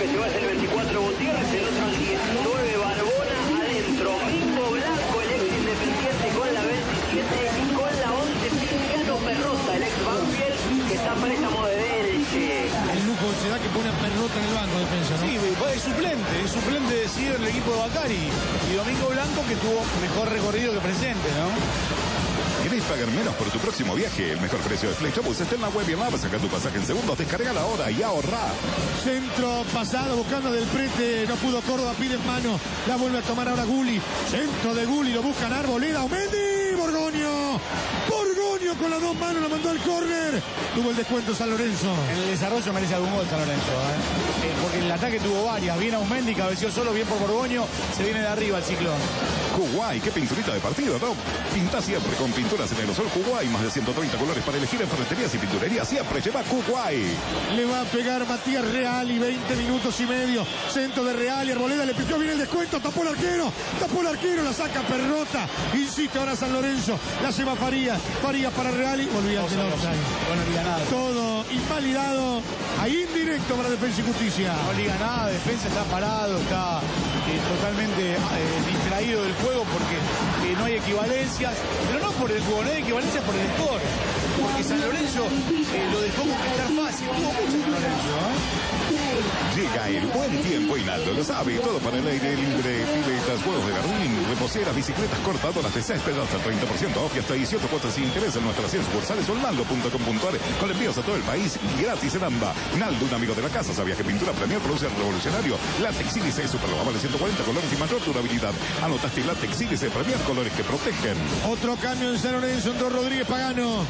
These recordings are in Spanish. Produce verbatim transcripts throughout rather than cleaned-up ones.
que se va es el veinticuatro Gutiérrez, el otro el diecinueve Barbona, adentro Mingo Blanco, el ex Independiente con la veintisiete y con la once Cristiano Perrota, el ex Banfield que está a préstamo de Elche. El lujo se da que pone a Perrota en el banco de defensa, ¿no? Sí, es suplente, es suplente de Cider en el equipo de Bacari. Y Domingo Blanco que tuvo mejor recorrido que presente, ¿no? ¿Querés pagar menos por tu próximo viaje? El mejor precio de Flexbus está en la web y en la app. Saca tu pasaje en segundos, descarga la hora y ahorra. Centro pasado buscando Del Prete, no pudo Córdoba, pide en mano, la vuelve a tomar ahora Gulli. Centro de Gulli, lo buscan Arboleda, Mendy, Borgoño. Borgoño con las dos manos la mandó al córner. Tuvo el descuento San Lorenzo. En el desarrollo merece algún gol San Lorenzo, ¿eh? Eh, porque el ataque tuvo varias. Viene Aumendi, cabeció solo, bien por Borgoño. Se viene de arriba el ciclón. Kuwait, qué pinturita de partido, ¿no? Pinta siempre con pinturas en aerosol Kuwait. Más de ciento treinta colores para elegir en ferreterías y pinturerías. Siempre lleva Kuwait. Le va a pegar Matías Real y veinte minutos y medio. Centro de Real y Arboleda le pidió bien el descuento. Tapó el arquero. Tapó el arquero. La saca Perrota. Insiste ahora San Lorenzo. La lleva Farías. Farías para Real y olvídate el offside. Bueno, no liga nada. Todo invalidado. Ahí indirecto para Defensa y Justicia. No liga nada. Defensa está parado. Está eh, totalmente eh, distraído del juego porque eh, no hay equivalencias. Pero no por el juego. No hay equivalencias por el score. Porque San Lorenzo eh, lo dejó conquistar fácil. Tuvo mucho San Lorenzo, ¿eh? Llega el buen tiempo y Naldo lo sabe. Todo para el aire libre. Piletas, juegos de jardín, reposeras, bicicletas, cortadoras de césped hasta treinta por ciento off y hasta dieciocho cuotas sin interés en nuestras cien sucursales o naldo punto com punto ar con envíos a todo el país y gratis en AMBA. Naldo, un amigo de la casa, sabía que pintura Premier produce el revolucionario. Látex Sílice, super lavable ciento cuarenta colores y mayor durabilidad. Anotaste Látex Sílice Premier, colores que protegen. Otro cambio en San Lorenzo, entró Rodríguez Pagano.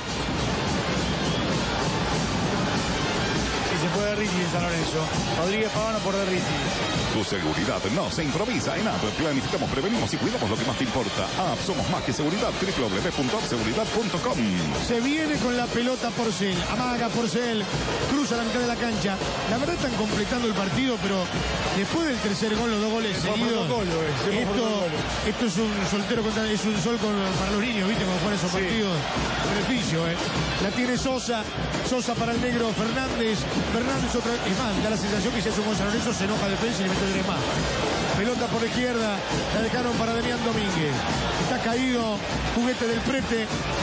Se fue de Rizzi en San Lorenzo. Rodríguez Pagano por de Rizzi. Tu seguridad no se improvisa. En App planificamos, prevenimos y cuidamos lo que más te importa. App, somos más que seguridad. doble u doble u doble u punto app seguridad punto com. Se viene con la pelota Porcel. Amaga Porcel. Cruza la mitad de la cancha. La verdad están completando el partido, pero después del tercer gol, los dos goles seguidos. Esto, esto es un soltero contra, es un sol con, para los niños, ¿viste? Como fueron esos sí. partidos. Beneficio, ¿eh? La tiene Sosa. Sosa para el negro Fernández. Fernández otra vez. Es más, da la sensación que si hace un gol San Lorenzo se enoja defensa y le mete tres más. Pelota por la izquierda. La dejaron para Damián Domínguez. Está caído. Juguete del Prete.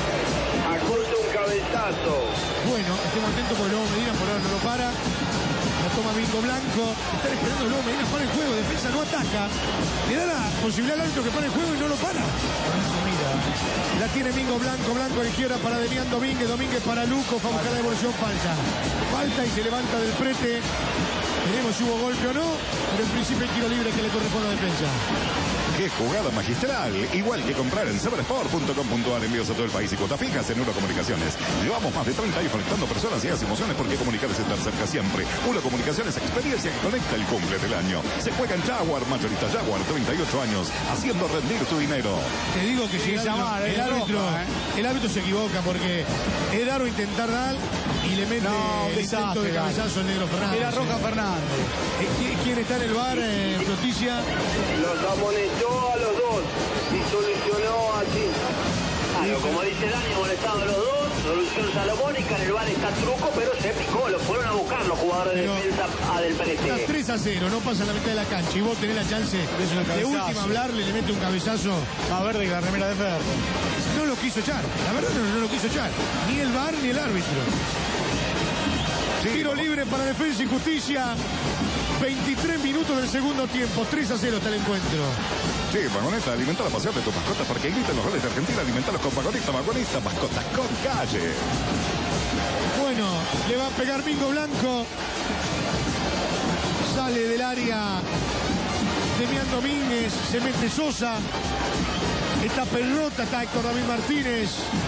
Acorta un cabezazo. Bueno, estemos atentos porque luego Medina por ahora no lo para. La toma Mingo Blanco. Están esperando luego Medina para el juego. Defensa no ataca. Le da la posibilidad al árbitro que para el juego y no lo para. Mira. La tiene Mingo Blanco. Blanco a la izquierda para Damián Domínguez. Domínguez para Luco. Va a buscar la devolución falsa. Falta y se levanta del Prete. Veremos si hubo golpe o no, pero en principio el tiro libre que le corresponde a defensa. ¡Qué jugada magistral! Igual que comprar en sabersport punto com punto ar, envíos a todo el país y cuotas fijas en Eurocomunicaciones. Llevamos más de treinta años conectando personas y las emociones porque comunicar es estar cerca siempre. Eurocomunicaciones, experiencia que conecta el cumple del año. Se juega en Jaguar, mayorista Jaguar, treinta y ocho años, haciendo rendir tu dinero. Te digo que si el, árbitro, el, árbitro, ¿eh? el árbitro se equivoca porque es Daro intentar dar y le mete no, el intento de cabezazo al negro Fernández. Era Roja Fernández. ¿Quién está en el bar, eh, Noticia? Los amonestó a los dos y solucionó así. Claro, como dice Dani, molestado a los dos, solución salomónica, en el bar está truco, pero se picó, lo fueron a buscar los jugadores pero de defensa a Del Prete. Está tres a cero, no pasa la mitad de la cancha y vos tenés la chance de última hablarle, le mete un cabezazo. Más verde que la remera de Fer. No lo quiso echar, la verdad no, no lo quiso echar, ni el bar ni el árbitro. Sí, tiro libre para Defensa y Justicia. veintitrés minutos del segundo tiempo. tres a cero está el encuentro. Sí, Vagoneta, alimenta la pasión de tus mascotas porque gritan los goles de Argentina. Alimentalos con Vagoneta, Vagoneta, mascotas con calle. Bueno, le va a pegar Mingo Blanco. Sale del área Damián Domínguez. Se mete Sosa. Está Perrota, está Héctor David Martínez.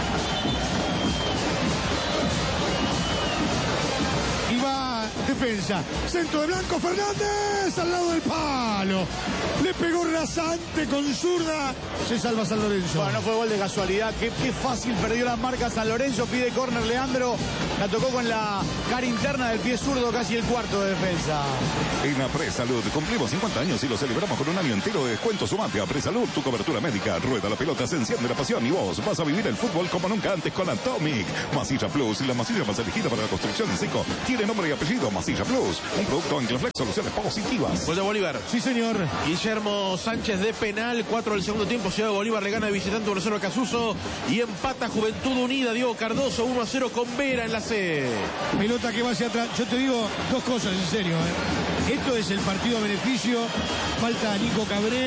Y va defensa. Centro de Blanco Fernández al lado del palo. Le pegó rasante con zurda. Se salva San Lorenzo. Bueno, no fue gol de casualidad. Qué, qué fácil perdió las marcas San Lorenzo. Pide córner Leandro. La tocó con la cara interna del pie zurdo, casi el cuarto de defensa. En Apresalud cumplimos cincuenta años y lo celebramos con un año entero de descuento. Sumate a Apresalud, tu cobertura médica. Rueda la pelota, se enciende la pasión y vos vas a vivir el fútbol como nunca antes con Atomic. Masilla Plus, la masilla más elegida para la construcción en seco. Tiene nombre y apellido. Masilla Plus, un producto Enclaflex, soluciones positivas. Gol de Bolívar. Sí, señor. Guillermo Sánchez de penal, cuatro del segundo tiempo. Ciudad de Bolívar le gana de visitante uno a cero a Casuso y empata Juventud Unida. Diego Cardoso uno a cero con Vera en la C. Pelota que va hacia atrás. Yo te digo dos cosas, en serio. ¿eh? Esto es el partido a beneficio. Falta Nico Cabré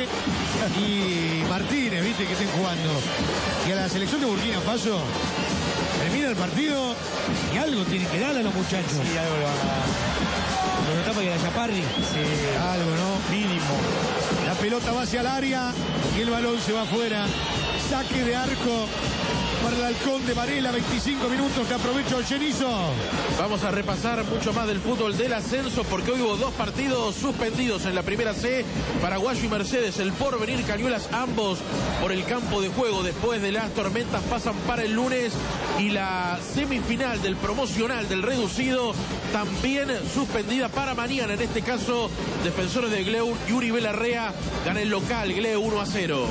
y Martínez, viste, que estén jugando. Y a la selección de Burkina Faso termina el partido y algo tiene que darle a los muchachos. Sí, algo le van a dar. Lo tapa que la Chaparri. Sí, Algo, ¿no? mínimo. La pelota va hacia el área y el balón se va afuera. Saque de arco para el Halcón de Varela. veinticinco minutos que aprovechó Chenizo. Vamos a repasar mucho más del fútbol del ascenso porque hoy hubo dos partidos suspendidos en la primera C. Paraguayo y Mercedes, el Porvenir, Cañuelas, ambos por el campo de juego. Después de las tormentas pasan para el lunes y la semifinal del promocional del reducido también suspendida para mañana. En este caso, Defensores de Gleu, Yuri Belarrea gana el local, Gleu uno a cero.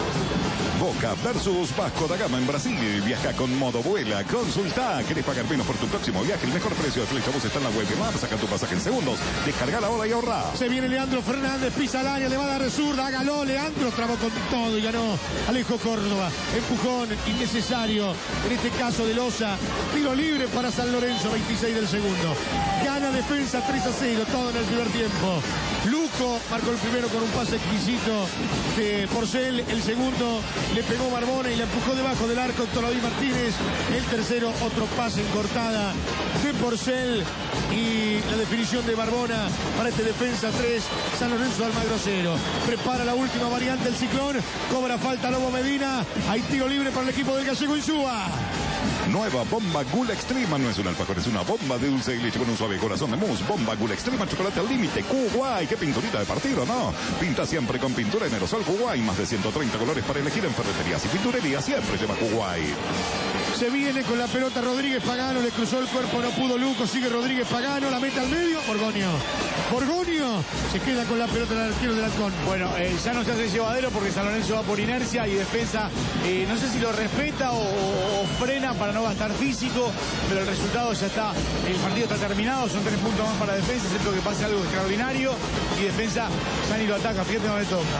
Boca versus Vasco da Gama en Brasil. Viaja con Modo Vuela. Consulta. ¿Querés pagar menos por tu próximo viaje? El mejor precio de Flecha Bus está en la web. Más, saca tu pasaje en segundos. Descarga la hora y ahorra. Se viene Leandro Fernández, pisa al área, le va a dar zurda, hágalo. Leandro trabó con todo y ganó Alejo Córdoba. Empujón innecesario, en este caso de Loza. Tiro libre para San Lorenzo, veintiséis del segundo. Gana Defensa tres a cero, todo en el primer tiempo. Luco marcó el primero con un pase exquisito de Porcel. El segundo le pegó Barbona y le empujó debajo del arco Tolodí Martínez. El tercero, otro pase en cortada de Porcel. Y la definición de Barbona para este Defensa tres, San Lorenzo de Almagro cero. Prepara la última variante el Ciclón. Cobra falta Lobo Medina. Hay tiro libre para el equipo del Gallego Insúa. Nueva bomba Gula Extrema. No es un alfajor, es una bomba de dulce y leche con un suave corazón de mousse. Bomba Gula Extrema, chocolate al límite. Kuwait, qué pinturita de partido, ¿no? Pinta siempre con pintura en aerosol Kuwait. Más de ciento treinta colores para elegir en ferreterías y pinturerías. Siempre lleva Kuwait. Se viene con la pelota Rodríguez Pagano, le cruzó el cuerpo, no pudo Luco, sigue Rodríguez Pagano, la mete al medio, Borgonio. Borgonio se queda con la pelota del arquero del Halcón. Bueno, eh, ya no se hace llevadero porque San Lorenzo va por inercia y Defensa, eh, no sé si lo respeta o, o, o frena para no gastar físico, pero el resultado ya está, el partido está terminado, son tres puntos más para Defensa, excepto que pase algo extraordinario y Defensa ya ni lo ataca, fíjate no le toca.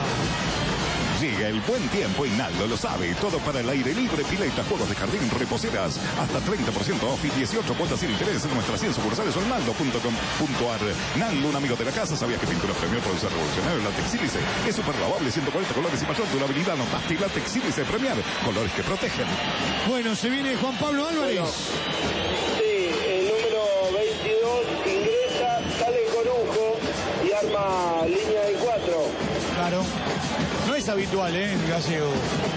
Llega el buen tiempo y Naldo lo sabe. Todo para el aire libre, piletas, juegos de jardín, reposeras. Hasta treinta por ciento off y dieciocho cuotas sin interés en nuestras cien sucursales o en naldo punto com punto ar. Naldo, un amigo de la casa, sabía que Pinturas Premier produce revolucionario. La Texílice es súper lavable, ciento cuarenta colores y mayor durabilidad. Notaste y la Texílice Premier, colores que protegen. Bueno, se viene Juan Pablo Álvarez. Bueno, sí, el número veintidós ingresa, sale Corujo y arma línea de cuatro. Claro. No es habitual, ¿eh? El Gallego.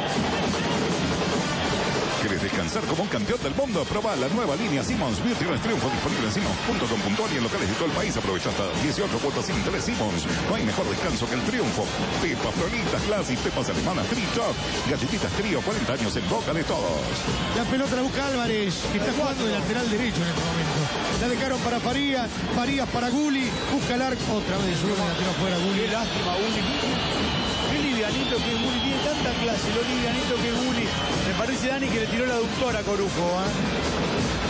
¿Quieres descansar como un campeón del mundo? Proba la nueva línea Simmons Beauty Rest Triunfo disponible en Simmons punto com punto ar y en locales de todo el país. Aprovecha hasta dieciocho cuotas sin interés. Simmons. No hay mejor descanso que el triunfo. Pepas, Frolitas, Glass y pepas alemanas Free Choc. Galletitas Trío, cuarenta años en boca de todos. La pelota la busca Álvarez, que está jugando de lateral derecho en este momento. La dejaron para Farías, Farías para Gulli. Busca el arco. Otra vez sube la tira fuera Gulli. Qué lástima, Gulli. Qué livianito que es Gulli. Tiene tanta clase, lo livianito que es Gulli. Me parece, Dani, que le tiró la aductora a Corujo, ¿eh?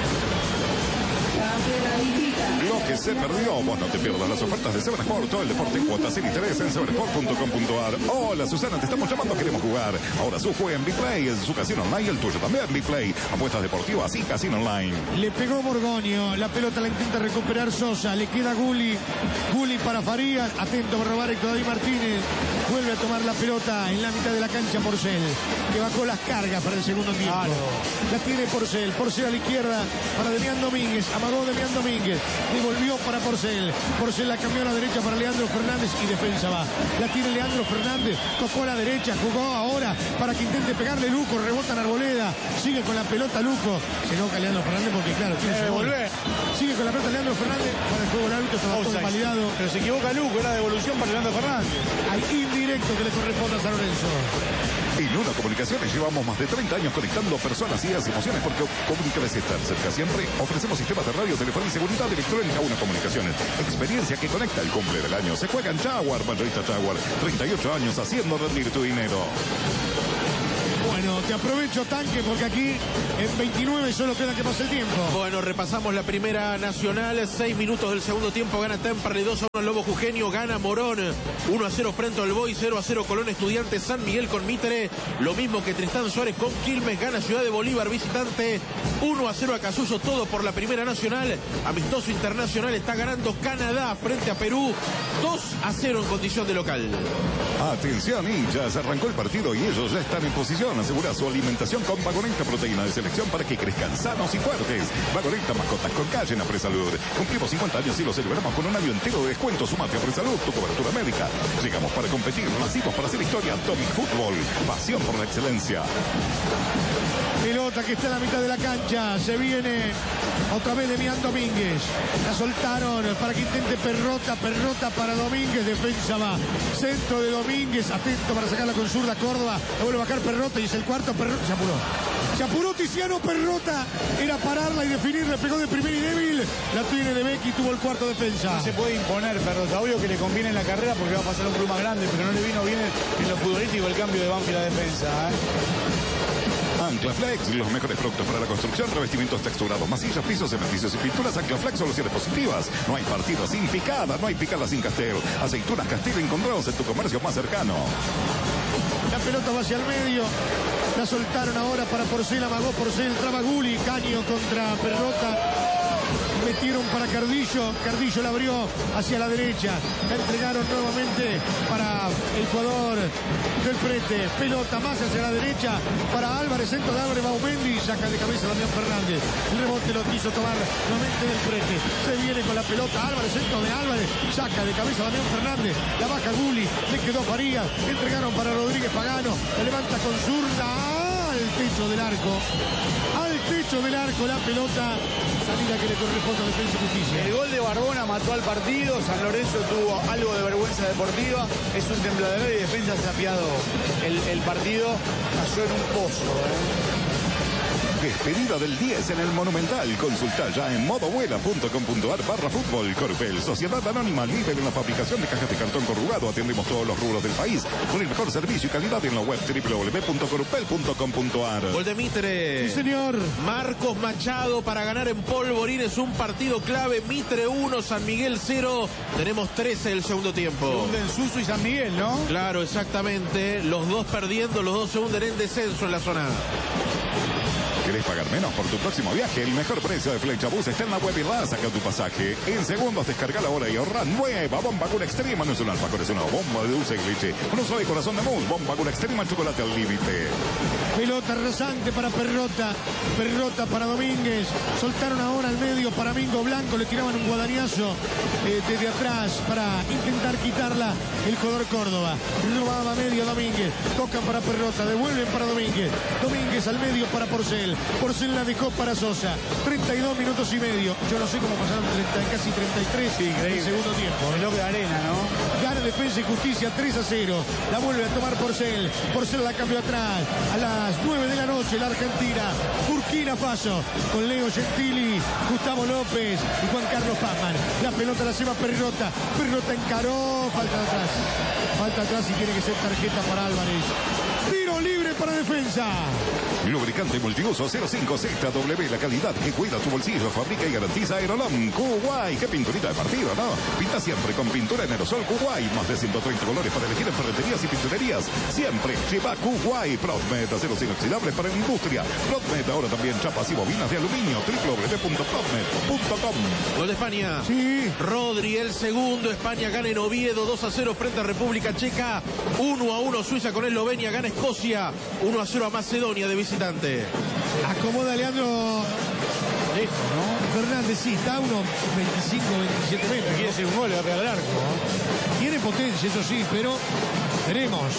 Lo que se perdió, vos no te pierdas las ofertas de Seven Sport, todo el deporte en cuotas sin interés en seven sport punto com punto ar. Hola Susana, te estamos llamando, queremos jugar. Ahora su juega en B-Play, en su casino online, el tuyo también B-Play. Apuestas deportivas y casino online. Le pegó Borgonio, la pelota la intenta recuperar Sosa, le queda Gulli, Gulli para Farías, atento para robar Héctor David Martínez, vuelve a tomar la pelota en la mitad de la cancha Porcel, que bajó las cargas para el segundo tiempo. Claro. La tiene Porcel, Porcel a la izquierda para Demián Domínguez, amagó Demián Domínguez, devolvió para Porcel, Porcel la cambió a la derecha para Leandro Fernández y defensa va. La tiene Leandro Fernández, tocó a la derecha, jugó ahora para que intente pegarle Luco, rebota en Arboleda, sigue con la pelota Luco, se enoja Leandro Fernández porque claro, tiene eh, su gol. Volver. Sigue con la pelota Leandro Fernández, para el juego el árbitro estaba todo invalidado. Pero se equivoca Luco, era devolución para Leandro Fernández. Hay indirecto que le corresponde a San Lorenzo. En Una Comunicaciones llevamos más de treinta años conectando personas, ideas y emociones porque comunicar es estar cerca siempre. Ofrecemos sistemas de radio, telefonía y seguridad electrónica. Una Comunicaciones, experiencia que conecta. El cumple del año se juega en Jaguar, mayorista Jaguar, treinta y ocho años haciendo rendir tu dinero. Bueno, te aprovecho, Tanque, porque aquí en veintinueve solo queda que pase el tiempo. Bueno, repasamos la primera nacional. Seis minutos del segundo tiempo. Gana Temperley dos a uno el Lobo Jujeño. Gana Morón uno a cero frente al Boy. cero a cero Colón Estudiantes. San Miguel con Mitre. Lo mismo que Tristán Suárez con Quilmes. Gana Ciudad de Bolívar visitante. uno a cero a Casuso. Todo por la primera nacional. Amistoso internacional. Está ganando Canadá frente a Perú. dos a cero en condición de local. Atención, hinchas, arrancó el partido y ellos ya están en posición. Asegura su alimentación con Vagoneta, proteína de selección para que crezcan sanos y fuertes. Vagoneta, mascotas con calle en Apresalud. Cumplimos cincuenta años y lo celebramos con un año entero de descuento. Sumate a Apresalud, tu cobertura médica. Llegamos para competir, nacimos para hacer historia. Atomic Fútbol, pasión por la excelencia. Pelota que está en la mitad de la cancha. Se viene otra vez Demián Domínguez. La soltaron para que intente Perrota. Perrota para Domínguez. Defensa va. Centro de Domínguez. Atento para sacarla con zurda Córdoba. La vuelve a bajar Perrota y es el cuarto. Perrota se apuró. Se apuró Tiziano Perrota. Era pararla y definir. Le pegó de primer y débil. La tiene de Becky. Tuvo el cuarto defensa. No se puede imponer Perrota. Obvio que le conviene en la carrera porque va a pasar un club más grande. Pero no le vino bien en lo futbolístico el cambio de Banfield a la defensa. ¿eh? Anclaflex, los mejores productos para la construcción, revestimientos texturados, masillas, pisos, cementicios y pinturas. Anclaflex, soluciones positivas. No hay partida sin picada, no hay picada sin Castel. Aceitunas Castel encontrados en tu comercio más cercano. La pelota va hacia el medio. La soltaron ahora para Porcel. Amagó Porcel. Traba Guli. Caño contra Perrota. Metieron para Cardillo. Cardillo la abrió hacia la derecha. La entregaron nuevamente para el jugador del Prete. Pelota más hacia la derecha para Álvarez. Centro de Álvarez. Baumendi. Saca de cabeza Damián Fernández. El rebote lo quiso tomar nuevamente del Prete. Se viene con la pelota Álvarez. Centro de Álvarez. Saca de cabeza Damián Fernández. La baja Guli. Le quedó Farías. Entregaron para Rodríguez Pagano. La levanta con zurda. Al techo del arco. Al techo del arco la pelota. Salida que le corresponde a Defensa y Justicia. El gol de Barbona mató al partido. San Lorenzo tuvo algo de vergüenza deportiva. Es un tembladero y Defensa se ha apiado el, el partido. Cayó en un pozo. ¿eh? Despedida del diez en el Monumental. Consulta ya en modovuela punto com punto ar barra fútbol. Corupel, Sociedad Anónima, líder en la fabricación de cajas de cartón corrugado. Atendemos todos los rubros del país con el mejor servicio y calidad en la web doble u doble u doble u punto corupel punto com punto ar. Gol de Mitre. Sí, señor. Marcos Machado para ganar en Polvorín. Es un partido clave. Mitre uno, San Miguel cero. Tenemos trece el segundo tiempo. Se hunden Suso y San Miguel, ¿no? Claro, exactamente. Los dos perdiendo, los dos se hunden en descenso en la zona. ¿Querés pagar menos por tu próximo viaje? El mejor precio de Flechabús está en la web y la saca tu pasaje. En segundos descarga la hora y ahorra. Nueva Bomba Cool Extrema. No es un alfacor, es una bomba de dulce y leche. Un suave corazón de mousse. Bomba Cool Extrema, chocolate al límite. Pelota rasante para Perrota. Perrota para Domínguez. Soltaron ahora al medio para Mingo Blanco. Le tiraban un guadañazo eh, desde atrás para intentar quitarla el jugador Córdoba. Robaba medio Domínguez. Tocan para Perrota. Devuelven para Domínguez. Domínguez al medio para Porcel. Porcel la dejó para Sosa. treinta y dos minutos y medio. Yo no sé cómo pasaron treinta, casi treinta y tres sí, el segundo tiempo. Reloj de arena, ¿no? Gana Defensa y Justicia tres a cero. La vuelve a tomar Porcel. Porcel la cambió atrás. A las nueve de la noche la Argentina. Burkina Faso. Con Leo Gentili, Gustavo López y Juan Carlos Pazman. La pelota la lleva Perrota. Perrota encaró. Falta de atrás. Falta atrás y tiene que ser tarjeta para Álvarez. Tiro libre para Defensa. Lubricante multiuso cero cinco Z W, la calidad que cuida tu bolsillo, fabrica y garantiza Aerolón. Kuwait, qué pinturita de partido, ¿no? Pinta siempre con pintura en aerosol Kuwait. Más de ciento treinta colores para elegir en ferreterías y pinturerías. Siempre lleva Kuwait. Prodmed, acero inoxidable para la industria. Prodmed, ahora también chapas y bobinas de aluminio. doble u doble u doble u punto prodmed punto com. Gol de España. Sí. Rodri, el segundo. España gana en Oviedo dos a cero frente a República Checa. uno a uno Suiza con Eslovenia. Gana Escocia. uno a cero a Macedonia de visitante. Acomoda Leandro Lejos, ¿no? Fernández, sí, está a unos veinticinco, veintisiete metros. Quiere hacer un gol, le va a pegar al arco. ¿no? Tiene potencia, eso sí, pero veremos.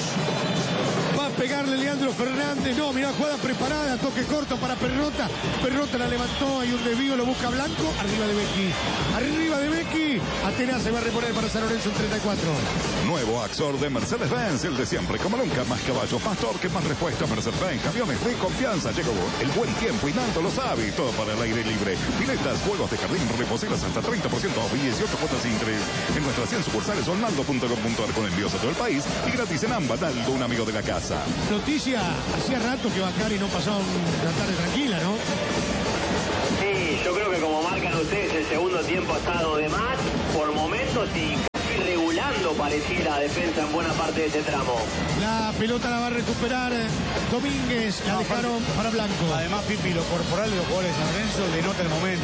Va a pegarle Leandro Fernández. No, mirá, jugada preparada, toque corto para Perrota. Perrota la levantó, hay un desvío, lo busca Blanco. Arriba de Becky. Arriba de Becky. Atenas se va a reponer para San Lorenzo en treinta y cuatro. Nuevo Axor de Mercedes-Benz, el de siempre, como nunca, más caballos, más torque, más respuesta. Mercedes-Benz, camiones de confianza. Llegó el buen tiempo y Nando lo sabe. Todo para el aire libre. Piletas, juegos de jardín, reposeras hasta treinta por ciento off y dieciocho cuotas sin interés. En nuestras cien sucursales, olnaldo punto com punto ar con envíos a todo el país y gratis en Amba, Naldo, un amigo de la casa. Noticia, hacía rato que Bacari no pasaba una tarde tranquila, ¿no? Sí, yo creo que como marcan ustedes, el segundo tiempo ha estado de más, por momentos y casi regulando pareciera la defensa en buena parte de ese tramo. La pelota la va a recuperar Domínguez, la No, dejaron aparte, para Blanco. Además, Pipi, lo corporal de los jugadores de San Lorenzo denota el momento.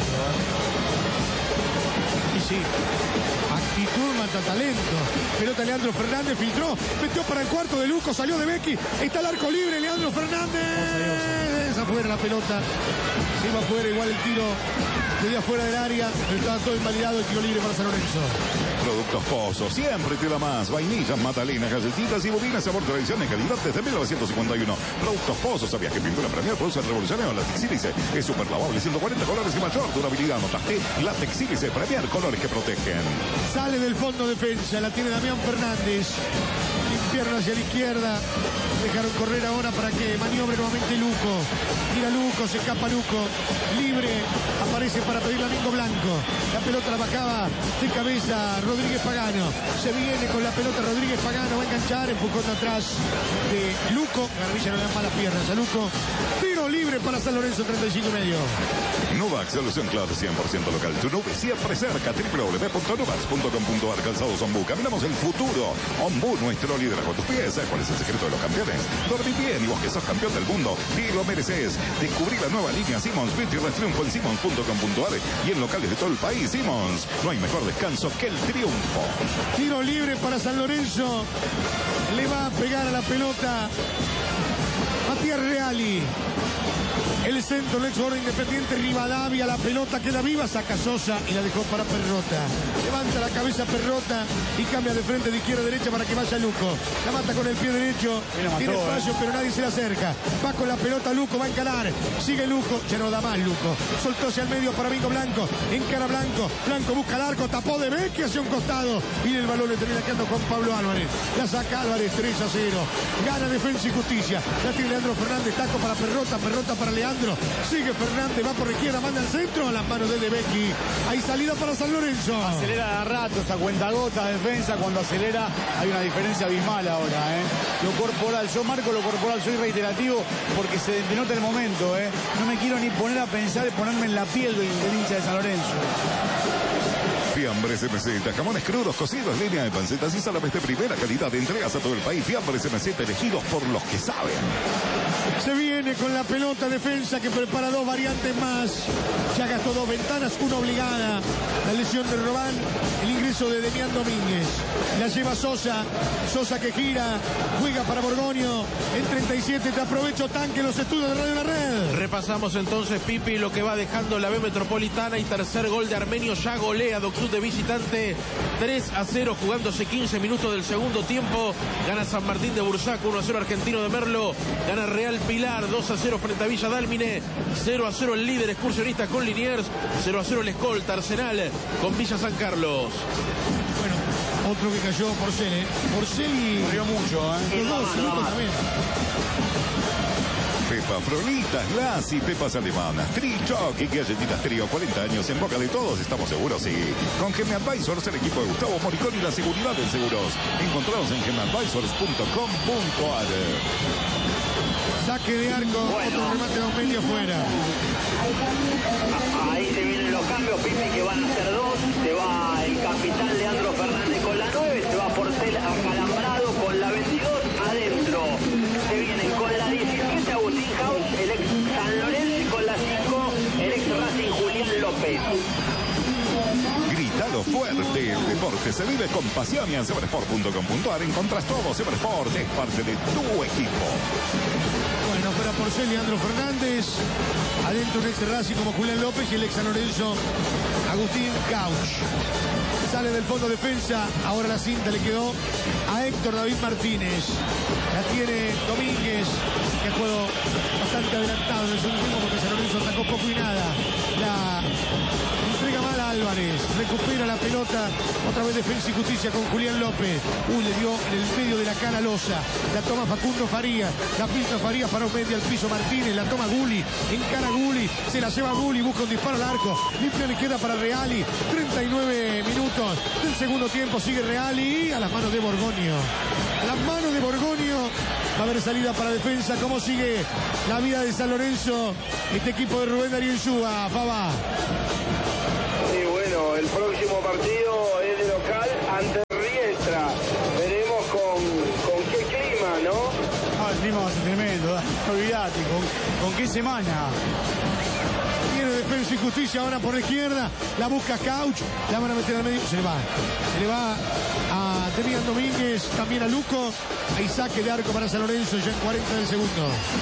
¿eh? Y sí, actitud mata talento. Pelota Leandro Fernández, filtró, metió para el cuarto de Luco, salió de Becky, está el arco libre, Leandro Fernández. Esa fuera la pelota. Se iba afuera, igual el tiro desde afuera del área, pero estaba todo invalidado, el tiro libre para San Lorenzo. Productos Pozo, siempre te da más. Vainillas, magdalenas, galletitas y bobinas, sabor, tradición y calidad desde mil novecientos cincuenta y uno. Productos Pozo, ¿sabías que pintura Premier produce el revolucionario látex sílice? Es super lavable, ciento cuarenta colores y mayor durabilidad. ¿Notaste? Látex sílice Premier, colores que protegen. Sale del fondo defensa, la tiene Damián Fernández. Pierna hacia la izquierda. Dejaron correr ahora para que maniobre nuevamente Luco. Tira Luco, se escapa Luco. Libre, aparece para pedir a Mingo Blanco. La pelota la bajaba de cabeza Rodríguez Pagano. Se viene con la pelota Rodríguez Pagano. Va a enganchar, empujón de atrás de Luco. Garabilla no le da malas piernas a Luco. Tiro libre para San Lorenzo, treinta y cinco y medio. Nuvax, solución clave cien por ciento local. Tu nube siempre cerca. doble u doble u doble u punto nuvax punto com punto a r. Calzados Ombú. Caminamos el futuro. Ombú, nuestro liderazgo a tus pies. ¿Cuál es el secreto de los campeones? Dormí bien y vos que sos campeón del mundo. Y lo mereces. Descubrí la nueva línea Simmons. Beauty Triunfo en simmons punto com punto a r y en locales de todo el país. Simmons. No hay mejor descanso que el triunfo. Tiro libre para San Lorenzo. Le va a pegar a la pelota Matías Reali. El centro, el ex jugador Independiente Rivadavia, la pelota queda viva, saca Sosa y la dejó para Perrota. Levanta la cabeza Perrota y cambia de frente de izquierda a derecha para que vaya Luco. La mata con el pie derecho, mató, tiene espacio, eh. pero nadie se le acerca. Va con la pelota Luco, va a encarar. Sigue Luco, ya no da más Luco. Soltó hacia el medio para Mingo Blanco. Encara Blanco, Blanco busca el arco, tapó de Becky hacia un costado. Y el balón le termina quedando con Pablo Álvarez. La saca Álvarez, tres a cero. Gana Defensa y Justicia. La tiene Leandro Fernández, taco para Perrota, Perrota para Leandro. Sigue Fernández, va por la izquierda, manda al centro, a las manos de Debecki. Hay salida para San Lorenzo. Acelera a ratos, a cuentagotas, defensa. Cuando acelera hay una diferencia abismal ahora. ¿eh? Lo corporal, yo marco lo corporal, soy reiterativo porque se denota el momento. ¿eh? No me quiero ni poner a pensar, ponerme en la piel del, del hincha de San Lorenzo. Fiambres M Z, jamones crudos, cocidos, línea de pancetas y salame de primera calidad. Entregas a todo el país. Fiambres M Z, elegidos por los que saben. Se viene con la pelota Defensa que prepara dos variantes más. Ya gastó dos ventanas, una obligada. La lesión de Robán, el ingreso de Demián Domínguez. La lleva Sosa. Sosa que gira, juega para Borgoño. En treinta y siete te aprovecho tanque los estudios de Radio La Red. Repasamos entonces, Pipi, lo que va dejando la B Metropolitana y tercer gol de Armenio. Ya golea Docsud de visitante tres a cero, jugándose quince minutos del segundo tiempo. Gana San Martín de Bursaco, uno a cero Argentino de Merlo. Gana Real Pilar, dos a cero frente a Villa Dálmine. cero a cero el líder excursionista con Liniers. cero a cero el escolta Arsenal con Villa San Carlos. Bueno, otro que cayó Porcel, ¿eh? Porcel y... Corrió mucho, ¿eh? Los dos, Luco también. Pepa Frolitas, Las y Pepas Alemanas, Trichoc y galletitas Trío, cuarenta años en boca de todos, estamos seguros, sí. Con Geme Advisors, el equipo de Gustavo Moricón y la seguridad en seguros. Encontrados en geme advisors punto com punto a r. Saque de arco, Bueno. otro remate de un medio afuera. Ahí se vienen los cambios, Pipi, que van a ser dos. Se va el capitán Leandro Fernández con la nueve, se va Porcel acalambrado con la veintidós adentro. Se vienen con la diecisiete Agustín House, el ex San Lorenzo, y con la cinco el ex Racing Julián López. Gritalo fuerte, el deporte se vive con pasión y en seversport punto com punto a r encontrás todo. Seversport es parte de tu equipo. Bueno, fuera Porcel, Leandro Fernández. Adentro un ex Racing como Julián López y el ex San Lorenzo, Agustín Cauch. Sale del fondo defensa. Ahora la cinta le quedó a Héctor David Martínez. La tiene Domínguez, que ha jugado bastante adelantado en el segundo tiempo porque San Lorenzo atacó poco y nada. La entrega mala al Álvarez. Recupera la pelota. Otra vez Defensa y Justicia con Julián López. Uy, le dio en el medio de la cara Loza. La toma Facundo Farías. La pista Farías para Aumendi al piso Martínez. La toma Gulli. Encara Gulli. Se la lleva Gulli. Busca un disparo al arco. Limpia le queda para Reali. treinta y nueve minutos del segundo tiempo. Sigue Reali a las manos de Borgoño. A las manos de Borgoño. Va a haber salida para Defensa. ¿Cómo sigue la vida de San Lorenzo? Este equipo de Rubén Darío Insúa, Faba. Sí, bueno, el próximo partido es de local ante Riestra. Veremos con, con qué clima, ¿no? Ah, el clima va a ser tremendo, olvídate, ¿con, con qué semana? Viene Defensa y Justicia ahora por la izquierda. La busca Couch. La van a meter al medio. Se le va. Se le va a Demian Domínguez. También a Luco. Hay saque de arco para San Lorenzo ya en cuarenta del segundo.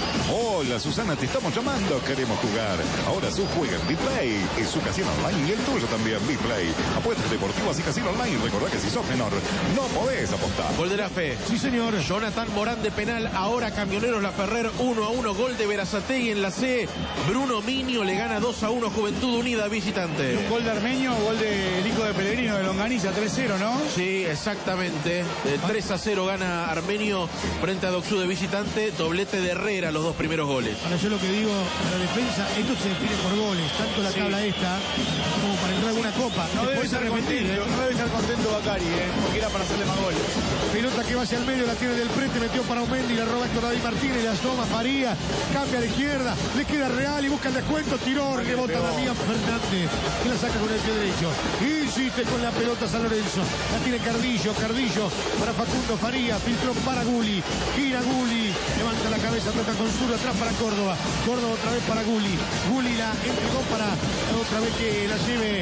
Hola Susana, te estamos llamando, queremos jugar. Ahora su juega en B-Play, es su casino online y el tuyo también, B-Play. Apuestas deportivas y casino online, recordá que si sos menor, no podés apostar. Gol de la fe. Sí, señor. Jonathan Morán de penal, ahora Camioneros La Ferrer uno a uno, gol de Berazategui en la C. Bruno Minio le gana dos a uno Juventud Unida visitante. Un gol de Armenio, gol del hijo de Pellegrino de Longaniza, tres cero, ¿no? Sí, exactamente. De tres a cero gana Armenio frente a Doxú de visitante, doblete de Herrera, los dos primeros goles. Ahora yo lo que digo, la defensa, esto se define por goles, tanto la Sí. tabla esta como para entrar a alguna copa. No debe Después estar se repetir, contento, ¿eh? no debe estar contento Bacari, ¿eh? Porque era para hacerle más goles. Pelota que va hacia el medio, la tiene del frente, metió para Aumendi, la roba Héctor David Martínez, la toma Faría, cambia a la izquierda, le queda Real y busca el descuento, tiró, rebota Damián Fernández, y la saca con el pie derecho. Insiste con la pelota San Lorenzo, la tiene Cardillo, Cardillo para Facundo Faría, filtró para Gulli, gira Gulli, levanta la cabeza, toca con zurdo atrás para Córdoba, Córdoba otra vez para Gulli, Gulli la entregó para otra vez que la lleve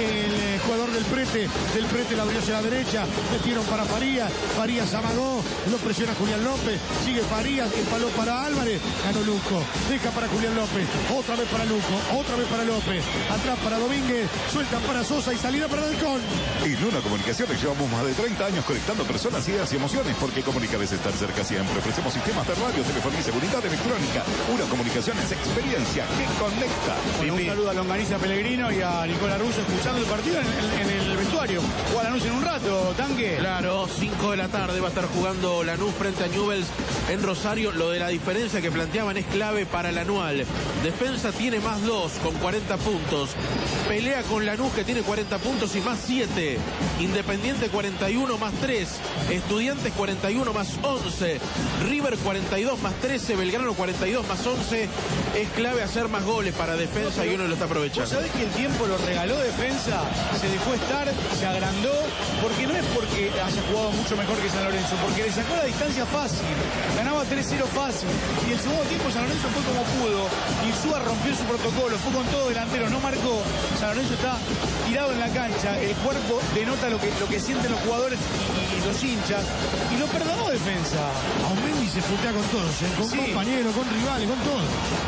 el jugador del Prete, del Prete la abrió hacia la derecha, metieron para Farías, Farías amagó, lo presiona Julián López, sigue Farías, empaló para Álvarez, ganó Luco, deja para Julián López, otra vez para Luco, otra vez para López, atrás para Domínguez, sueltan para Sosa y salida para Dalcón. En Luna Comunicaciones llevamos más de treinta años conectando personas, ideas y emociones, porque Comunica es estar cerca siempre. Ofrecemos sistemas de radio, telefonía y seguridad electrónica. Una comunicación es experiencia que conecta. Bueno, un saludo a Longaniza Pellegrino y a Nicolás Russo escuchando el partido en, en- en el vestuario. Juega Lanús en un rato, Tanque. Claro, cinco de la tarde va a estar jugando Lanús frente a Newell's en Rosario. Lo de la diferencia que planteaban es clave para el anual. Defensa tiene más dos con cuarenta puntos. Pelea con Lanús que tiene cuarenta puntos y más siete. Independiente cuarenta y uno más tres. Estudiantes cuarenta y uno más once. River cuarenta y dos más trece. Belgrano cuarenta y dos más once. Es clave hacer más goles para Defensa y uno lo está ¿Vos aprovechando. sabés que el tiempo lo regaló Defensa? Se dejó estar, se agrandó, porque no es porque haya jugado mucho mejor que San Lorenzo, porque le sacó la distancia fácil, ganaba tres cero fácil, y el segundo tiempo San Lorenzo fue como pudo, Insúa rompió su protocolo, fue con todo delantero, no marcó, San Lorenzo está tirado en la cancha, el cuerpo denota lo que, lo que sienten los jugadores y, y los hinchas, y lo perdonó Defensa. Aumendi se putea con todos, ¿eh? Con Sí. compañeros, con rivales, con todos.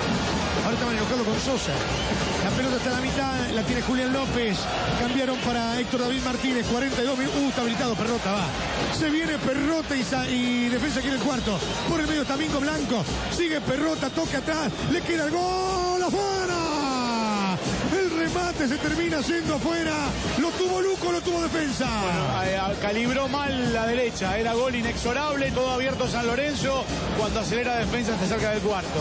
Ahora estaban enojados con Sosa. La pelota está a la mitad, la tiene Julián López. Cambiaron para Héctor David Martínez, cuarenta y dos minutos. Uh, está habilitado Perrota, va. Se viene Perrota y, sa- y Defensa quiere el cuarto. Por el medio Domingo Blanco. Sigue Perrota, toca atrás. Le queda el gol afuera. El remate se termina yendo afuera. Lo tuvo Luco, lo tuvo Defensa. Eh, Calibró mal la derecha, era gol inexorable, todo abierto San Lorenzo, cuando acelera Defensa está cerca del cuarto.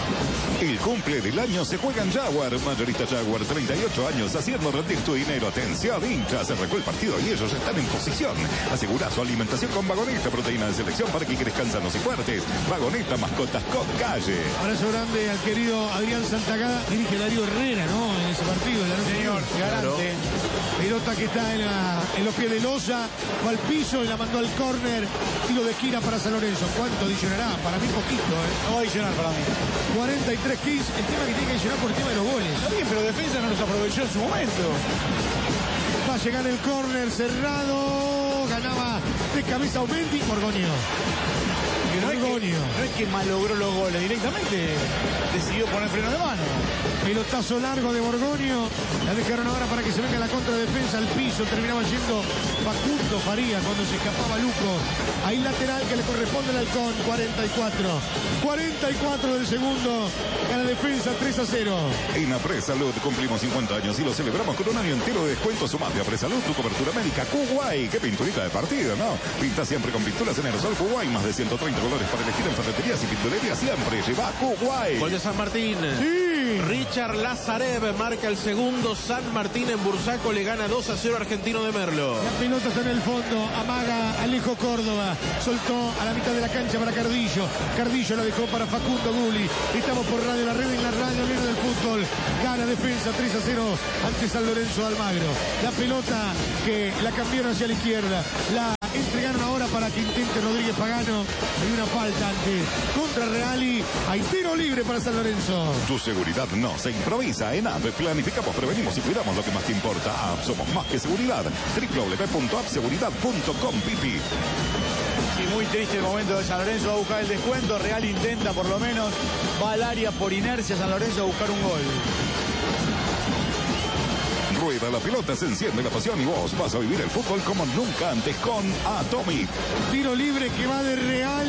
El cumple del año se juega en Jaguar. Mayorista Jaguar, treinta y ocho años, haciendo rendir tu dinero. Atención, hinchas, se arrancó el partido y ellos están en posición. Asegura su alimentación con Vagoneta, proteína de selección para que crezcan sanos y fuertes. Vagoneta, mascotas con calle. Abrazo grande al querido Adrián Santagada. Dirige Darío Herrera, ¿no? En ese partido. De la noche. Señor, garante. Pelota que está en, la- en los pies de Loza. Fue al piso y la mandó al córner. Tiro de esquina para San Lorenzo. ¿Cuánto adicionará? Para mí poquito, ¿eh? No va a adicionar para mí. cuarenta y tres quince. El tema que tiene que adicionar por el tema de los goles. Está bien, pero Defensa no los aprovechó en su momento. Va a llegar el córner cerrado. Ganaba de cabeza Aumendi. Borgoño. Porque no es, que, no es que malogró los goles, directamente decidió poner freno de mano. Pelotazo largo de Borgoño. La dejaron ahora para que se venga la contradefensa al piso. Terminaba yendo Facundo Faría cuando se escapaba Luco. Ahí lateral que le corresponde al Halcón. cuarenta y cuatro. cuarenta y cuatro del segundo. Gana defensa tres a cero. En Apresalud cumplimos cincuenta años y lo celebramos con un año entero de descuento. Sumate a Apresalud, tu cobertura médica. Kuwait, qué pinturita de partido, ¿no? Pinta siempre con pinturas en aerosol Kuwait. Más de ciento treinta colores para elegir en ferreterías y pinturerías. Siempre lleva Kuwait. Gol de San Martín. Sí. Richard Lazarev marca el segundo. San Martín en Bursaco le gana dos a cero Argentino de Merlo. La pelota está en el fondo. Amaga Alejo Córdoba. Soltó a la mitad de la cancha para Cardillo. Cardillo la dejó para Facundo Gulli. Estamos por Radio La Red en la radio libre del fútbol. Gana defensa tres a cero ante San Lorenzo de Almagro. La pelota que la cambiaron hacia la izquierda. La entregaron ahora para que intente Rodríguez Pagano. Hay una falta antes contra Reali. Hay tiro libre para San Lorenzo. Tu seguridad no se improvisa. En A P planificamos, prevenimos y cuidamos lo que más te importa. A P somos más que seguridad. doble u doble u doble u punto app seguridad punto com. Pipi. Sí, muy triste el momento de San Lorenzo. Va a buscar el descuento. Real intenta por lo menos. Va al área por inercia San Lorenzo a buscar un gol. Rueda la pelota, se enciende la pasión y vos vas a vivir el fútbol como nunca antes con Atomic. Tiro libre que va de Real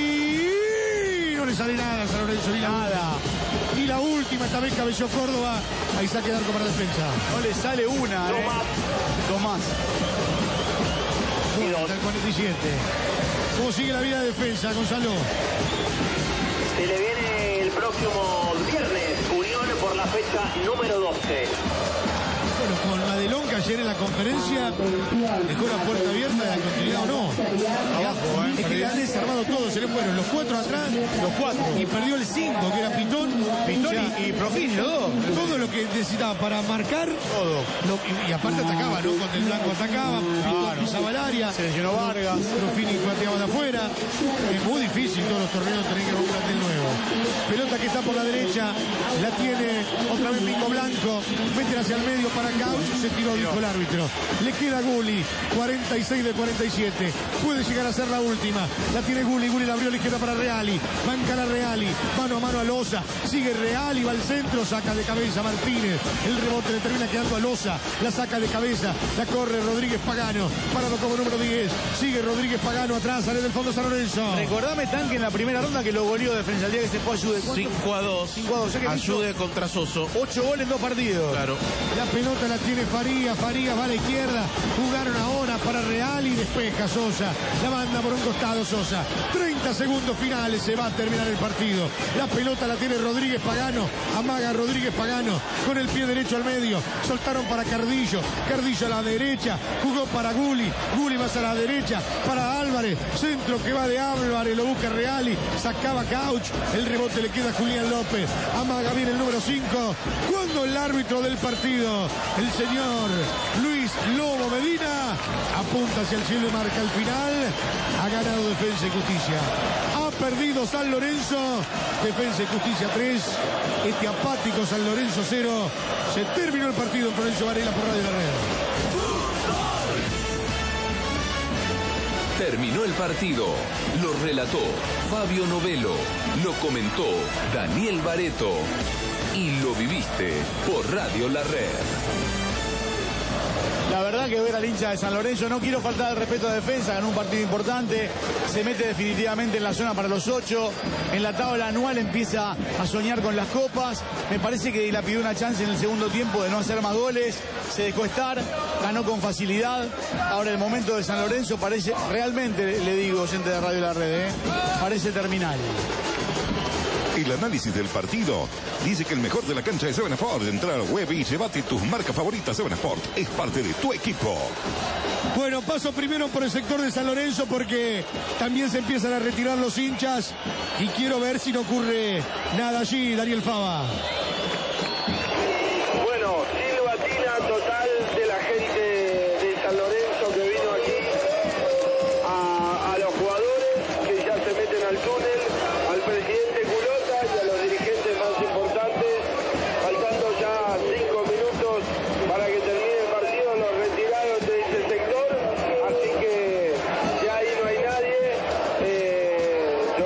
y no le sale nada a San Lorenzo, ni nada. Y la última, esta vez cabeceó Córdoba. Ahí saque de arco para defensa. No le sale una, eh. Tomás. Bueno, hasta el cuarenta y siete. ¿Cómo sigue la vida de defensa, Gonzalo? Se le viene el próximo viernes Unión por la fecha número doce. Bueno, con Madelón que ayer en la conferencia dejó la puerta abierta de la continuidad o no. Abajo, ¿eh? Es que le han desarmado todos, se le fueron los cuatro atrás, los cuatro. Y perdió el cinco, que era Pitón. Pitón o sea, y, y Profini, los dos. Todo lo que necesitaba para marcar. Todo. Lo, y, y aparte atacaba, ¿no? Con el blanco atacaba, Pitón Claro. pisaba el área. Se lesionó Vargas. Profini pateaba de afuera. Es muy difícil todos los torneos tener que romper de nuevo. Pelota que está por la derecha, la tiene otra vez Mingo Blanco. Meten hacia el medio para Cauch, se tiró, dijo el árbitro. Le queda Gulli, cuarenta y seis de cuarenta y siete. Puede llegar a ser la última. La tiene Gulli, Gulli la abrió a la izquierda para Reali. Banca la Reali, mano a mano a Loza. Sigue Reali, va al centro, saca de cabeza Martínez. El rebote le termina quedando a Loza. La saca de cabeza, la corre Rodríguez Pagano. Parado como número diez. Sigue Rodríguez Pagano atrás, sale del fondo San Lorenzo. Recordame, Tanque, en la primera ronda que lo goleó Defensa el día que se fue a Ayude. cinco a dos. cinco a dos. Ayude contra Soso. ocho goles en dos partidos. Claro. La pelota la tiene Faría, Faría va a la izquierda. Jugaron ahora para Real y despeja Sosa. La manda por un costado Sosa. treinta segundos finales, se va a terminar el partido. La pelota la tiene Rodríguez Pagano. Amaga Rodríguez Pagano con el pie derecho al medio. Soltaron para Cardillo. Cardillo a la derecha. Jugó para Gulli. Gulli más a la derecha para Álvarez. Centro que va de Álvarez. Lo busca Reali. Sacaba Cauch. El rebote le queda a Julián López. Amaga bien el número cinco. Cuando el árbitro del partido, el señor Luis Lobo Medina, apunta hacia el cielo y marca el final. Ha ganado Defensa y Justicia. Ha perdido San Lorenzo. Defensa y Justicia tres. Este apático San Lorenzo cero. Se terminó el partido en Florencio Varela por Radio La Red. Terminó el partido. Lo relató Fabio Novelo. Lo comentó Daniel Bareto. Y lo viviste por Radio La Red. La verdad que ver al hincha de San Lorenzo, no quiero faltar el respeto a Defensa, ganó un partido importante, se mete definitivamente en la zona para los ocho, en la tabla anual empieza a soñar con las copas, me parece que le pidió una chance en el segundo tiempo de no hacer más goles, se dejó estar, ganó con facilidad, ahora el momento de San Lorenzo parece, realmente le digo, oyente de Radio La Red, ¿eh? Parece terminal. El análisis del partido dice que el mejor de la cancha es Seven Sport. Entra al web y llévate tus marcas favoritas. Seven Sport es parte de tu equipo. Bueno, paso primero por el sector de San Lorenzo porque también se empiezan a retirar los hinchas y quiero ver si no ocurre nada allí, Daniel Fava. Bueno, silbatina total de la gente de San Lorenzo que vino aquí a, a los jugadores que ya se meten al túnel, al presidente Culota y a los dirigentes más importantes, faltando ya cinco minutos para que termine el partido, los retirados de este sector, así que ya ahí no hay nadie. Eh, yo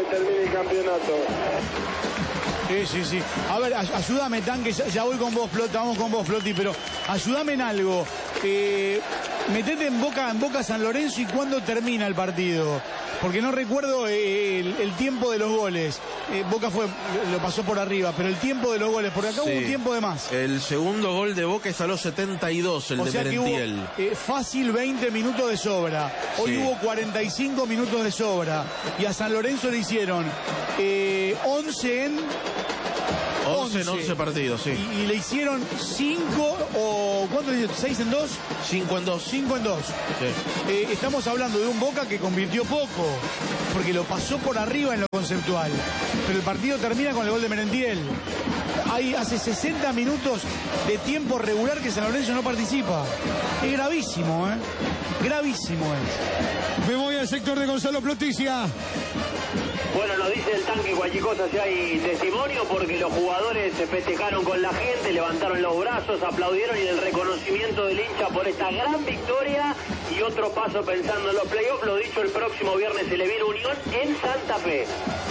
termine el campeonato. Sí, sí, sí. A ver, ayúdame, Tanque, ya, ya voy con vos, Floti, vamos con vos, Floti, pero ayúdame en algo. Eh, metete en Boca, en Boca San Lorenzo y cuándo termina el partido. Porque no recuerdo eh, el, el tiempo de los goles. Eh, Boca fue, lo pasó por arriba, pero el tiempo de los goles, porque acá sí. Hubo un tiempo de más. El segundo gol de Boca es a los setenta y dos, el o de sea Merentiel. Que hubo, eh, fácil veinte minutos de sobra. Hoy sí. Hubo cuarenta y cinco minutos de sobra. Y a San Lorenzo le hicieron eh, once en... once en once partidos, sí. Y, y le hicieron cinco o... ¿Cuánto le hicieron? ¿seis en dos? cinco en dos. cinco en dos. Sí. Eh, estamos hablando de un Boca que convirtió poco, porque lo pasó por arriba en lo conceptual. Pero el partido termina con el gol de Merentiel. Hay hace sesenta minutos de tiempo regular que San Lorenzo no participa. Es gravísimo, ¿eh? Gravísimo es. Me voy al sector de Gonzalo Ploticia. Bueno, nos dice el Tanque cualquier cosa si hay testimonio, porque los jugadores se festejaron con la gente, levantaron los brazos, aplaudieron, y el reconocimiento del hincha por esta gran victoria y otro paso pensando en los playoffs. Lo dicho, el próximo viernes se le viene Unión en Santa Fe.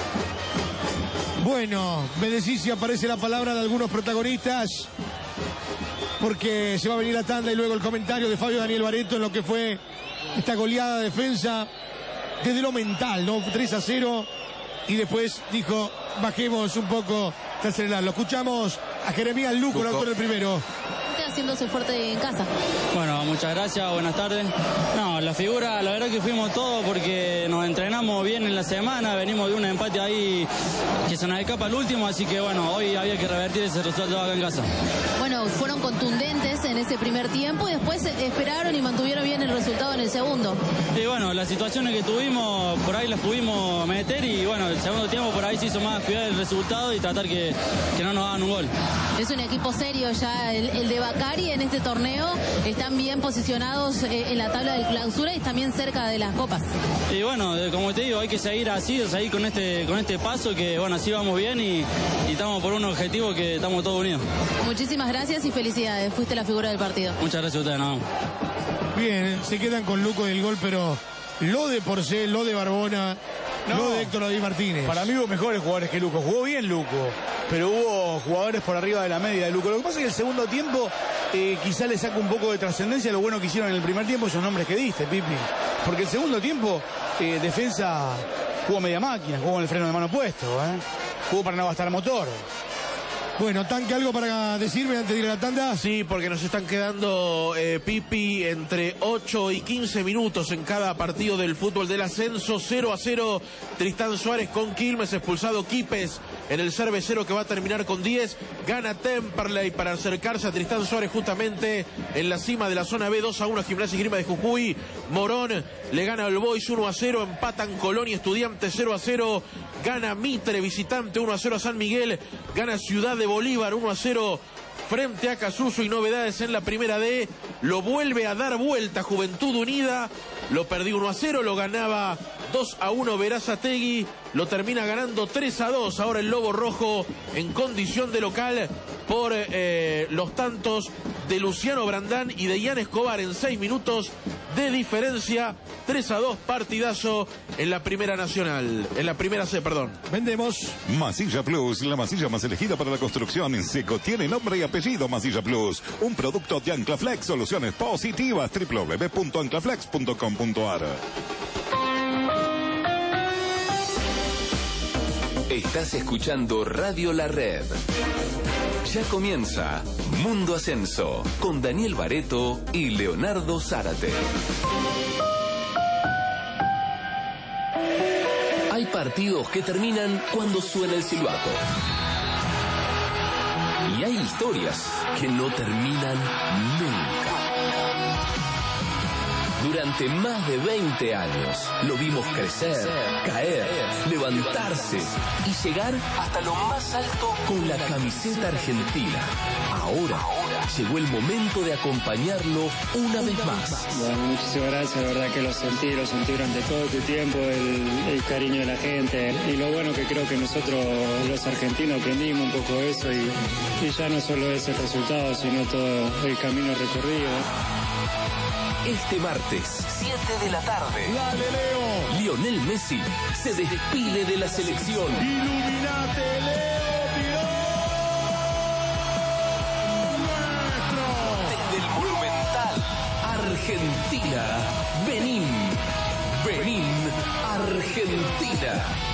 Bueno, me decís si aparece la palabra de algunos protagonistas, porque se va a venir la tanda y luego el comentario de Fabio Daniel Baretto en lo que fue esta goleada de defensa desde lo mental, ¿no? tres a cero. Y después dijo, bajemos un poco de acelerar. Lo escuchamos a Jeremías Luco, el autor del primero. Haciéndose fuerte en casa. Bueno, muchas gracias, buenas tardes. No, la figura, la verdad que fuimos todos porque nos entrenamos bien en la semana, venimos de un empate ahí que se nos escapa el último, así que bueno, hoy había que revertir ese resultado acá en casa. Bueno, fueron contundentes en ese primer tiempo y después esperaron y mantuvieron bien el resultado en el segundo. Y bueno, las situaciones que tuvimos, por ahí las pudimos meter y bueno, el segundo tiempo por ahí se hizo más cuidar el resultado y tratar que, que no nos hagan un gol. Es un equipo serio ya el, el de Bacari en este torneo, están bien posicionados eh, en la tabla de clausura y también cerca de las copas. Y bueno, como te digo, hay que seguir así, seguir con este, con este paso que bueno, así vamos bien y, y estamos por un objetivo que estamos todos unidos. Muchísimas gracias y felicidades, fuiste la figura del partido. Muchas gracias a ustedes, no. Bien, se quedan con Luco del gol, pero lo de Porcel, lo de Barbona, no, lo de Héctor David Martínez. Para mí hubo mejores jugadores que Luco, jugó bien Luco, pero hubo jugadores por arriba de la media de Luco. Lo que pasa es que el segundo tiempo eh, quizá le saca un poco de trascendencia lo bueno que hicieron en el primer tiempo, esos nombres que diste, Pipi. Porque el segundo tiempo, eh, defensa jugó media máquina, jugó con el freno de mano puesto, ¿eh? Jugó para no gastar motor. Bueno, Tanque, ¿algo para decirme antes de ir a la tanda? Sí, porque nos están quedando, eh, Pipi, entre ocho y quince minutos en cada partido del fútbol del ascenso. cero a cero, Tristán Suárez con Quilmes, expulsado Quipes en el cervecero que va a terminar con diez. Gana Temperley para acercarse a Tristán Suárez justamente en la cima de la zona B. dos a uno, Gimnasia y Grima de Jujuy. Morón le gana al Boys uno a cero, empatan Colón y Estudiantes cero a cero. Gana Mitre, visitante uno a cero a San Miguel. Gana Ciudad de Bolívar uno a cero frente a Casuso. Y novedades en la primera D, lo vuelve a dar vuelta Juventud Unida, lo perdió uno a cero, lo ganaba dos a uno Verazategui, lo termina ganando tres a dos ahora el Lobo Rojo en condición de local por eh, los tantos de Luciano Brandán y de Ian Escobar en seis minutos de diferencia. Tres a dos, partidazo en la primera nacional, en la primera C, perdón. Vendemos. Masilla Plus, la masilla más elegida para la construcción en seco. Tiene nombre y apellido Masilla Plus. Un producto de Anclaflex, soluciones positivas. doble u doble u doble u punto anclaflex punto com punto a r. Estás escuchando Radio La Red. Ya comienza Mundo Ascenso con Daniel Baretto y Leonardo Zárate. Hay partidos que terminan cuando suena el silbato. Y hay historias que no terminan nunca. Durante más de veinte años lo vimos crecer, caer, levantarse y llegar hasta lo más alto con la camiseta argentina. Ahora llegó el momento de acompañarlo una vez más. Bueno, muchísimas gracias, la verdad que lo sentí, lo sentí durante todo este tiempo, el, el cariño de la gente y lo bueno que creo que nosotros los argentinos aprendimos un poco eso y, y ya no solo es el resultado, sino todo el camino recorrido. Este martes, siete de la tarde. Dale, Leo. Lionel Messi se despide de la selección. Iluminate, Leo, tiró. Desde el Monumental, Argentina, Benín. Benín, Argentina.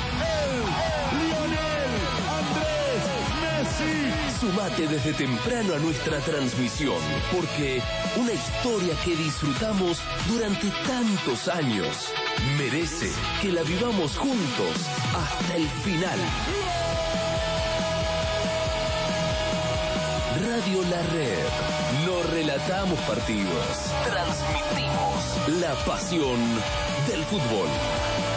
Lionel Andrés Messi. Sumate desde temprano a nuestra transmisión, porque una historia que disfrutamos durante tantos años merece que la vivamos juntos hasta el final. Radio La Red. No relatamos partidos, transmitimos la pasión del fútbol.